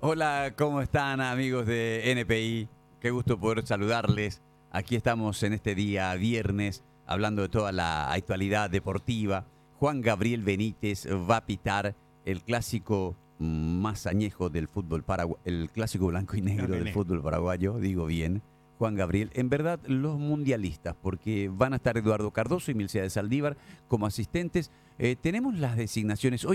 Hola, ¿cómo están amigos de NPI? Qué gusto poder saludarles. Aquí estamos en este día viernes hablando de toda la actualidad deportiva. Juan Gabriel Benítez va a pitar el clásico más añejo del fútbol paraguayo, el clásico blanco y negro del fútbol paraguayo, digo bien. Juan Gabriel, en verdad los mundialistas, porque van a estar Eduardo Cardoso y Milcea de Saldívar como asistentes. Tenemos las designaciones.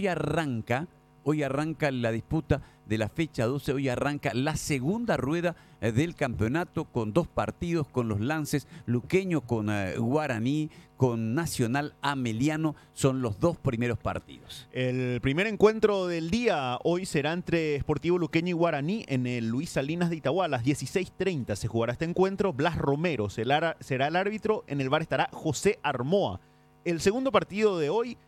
Hoy arranca la disputa de la fecha 12, hoy arranca la segunda rueda del campeonato con dos partidos, con los lances, Luqueño con Guaraní, con Nacional Ameliano, son los dos primeros partidos. El primer encuentro del día hoy será entre Sportivo Luqueño y Guaraní en el Luis Salinas de Itagua. A las 16:30 se jugará este encuentro. Blas Romero será el árbitro, en el VAR estará José Armoa. El segundo partido de hoy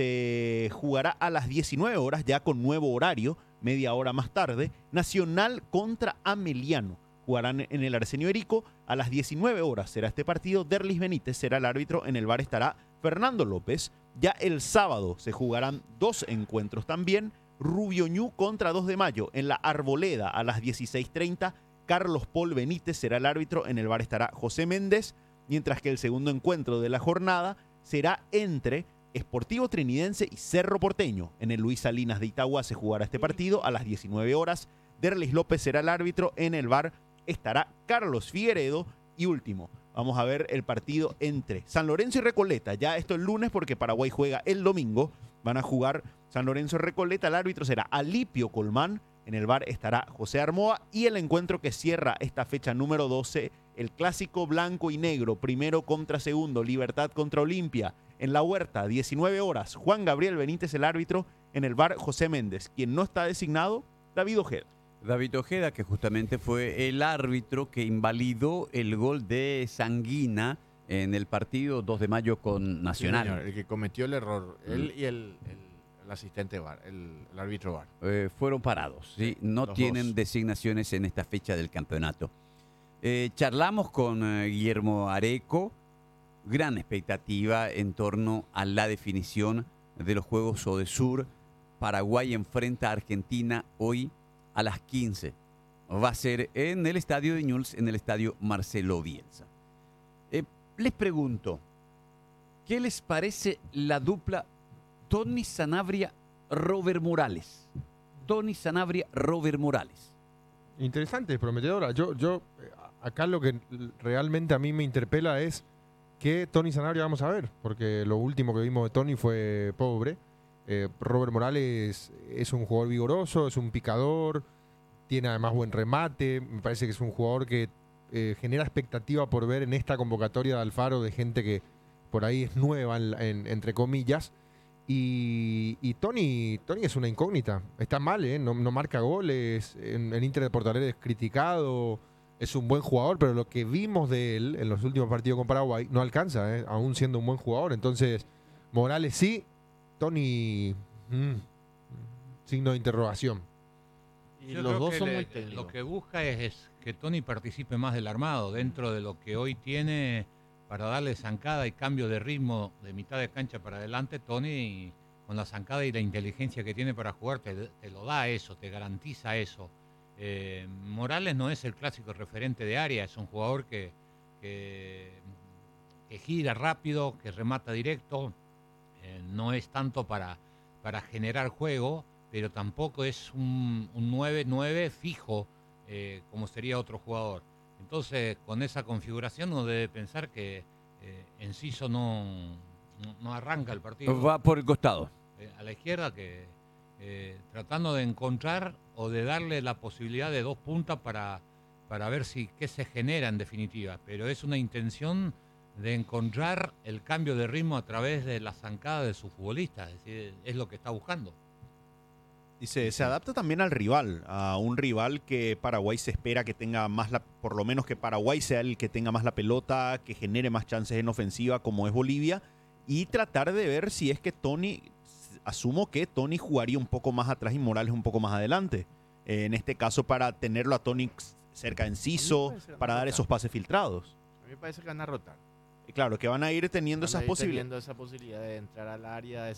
se jugará a las 19 horas, ya con nuevo horario, media hora más tarde. Nacional contra Ameliano. Jugarán en el Arsenio Erico a las 19 horas. Será este partido. Derlis Benítez será el árbitro. En el VAR estará Fernando López. Ya el sábado se jugarán dos encuentros también. Rubio Ñu contra 2 de Mayo en la Arboleda a las 16:30. Carlos Paul Benítez será el árbitro. En el VAR estará José Méndez. Mientras que el segundo encuentro de la jornada será entre Sportivo Trinidense y Cerro Porteño. En el Luis Salinas de Itagua se jugará este partido a las 19 horas. Derlis López será el árbitro. En el VAR estará Carlos Figueredo. Y último, vamos a ver el partido entre San Lorenzo y Recoleta. Ya esto el lunes porque Paraguay juega el domingo. Van a jugar San Lorenzo y Recoleta. El árbitro será Alipio Colmán. En el VAR estará José Armoa. Y el encuentro que cierra esta fecha número 12, el clásico blanco y negro, primero contra segundo, Libertad contra Olimpia. En la Huerta, 19 horas, Juan Gabriel Benítez el árbitro. En el VAR, José Méndez. Quien no está designado, David Ojeda. David Ojeda, que justamente fue el árbitro que invalidó el gol de Sanguina en el partido 2 de mayo con Nacional. Sí, señor, el que cometió el error, él y el asistente VAR, el árbitro VAR. Fueron parados, ¿sí? No los tienen dos designaciones en esta fecha del campeonato. Charlamos con Guillermo Areco. Gran expectativa en torno a la definición de los Juegos Odesur. Paraguay enfrenta a Argentina hoy a las 15. Va a ser en el estadio de Ñuls, en el estadio Marcelo Bielsa. Les pregunto, ¿qué les parece la dupla Tony Sanabria-Robert Morales? Tony Sanabria-Robert Morales. Interesante, prometedora. Yo acá lo que realmente a mí me interpela es que Tony Sanabria vamos a ver, porque lo último que vimos de Tony fue pobre. Robert Morales es un jugador vigoroso, es un picador, tiene además buen remate. Me parece que es un jugador que genera expectativa por ver en esta convocatoria de Alfaro, de gente que por ahí es nueva, entre comillas. Y Tony es una incógnita. Está mal, no marca goles. En Inter de Portalegre es criticado. Es un buen jugador, pero lo que vimos de él en los últimos partidos con Paraguay no alcanza, aún siendo un buen jugador. Entonces, Morales sí, Tony, signo de interrogación. Y los dos son muy técnicos. Lo que busca es que Tony participe más del armado, dentro de lo que hoy tiene para darle zancada y cambio de ritmo de mitad de cancha para adelante. Tony, con la zancada y la inteligencia que tiene para jugar, te lo da eso, te garantiza eso. Morales no es el clásico referente de área, es un jugador que gira rápido, que remata directo, no es tanto para generar juego, pero tampoco es un 9-9 fijo como sería otro jugador. Entonces, con esa configuración uno debe pensar que Enciso no arranca el partido. Va por el costado. A la izquierda, tratando de encontrar o de darle la posibilidad de dos puntas para ver qué se genera en definitiva. Pero es una intención de encontrar el cambio de ritmo a través de la zancada de sus futbolistas. Es decir, es lo que está buscando. Y se adapta también al rival, a un rival que Paraguay se espera que tenga más por lo menos que Paraguay sea el que tenga más la pelota, que genere más chances en ofensiva, como es Bolivia, y tratar de ver si es que asumo que Tony jugaría un poco más atrás y Morales un poco más adelante. En este caso, para tenerlo a Tony cerca de Enciso, para dar esos pases filtrados. A mí me parece que van a rotar. Claro, que van a ir teniendo Van a esas ir posibilidades. teniendo esa posibilidad de entrar al área, de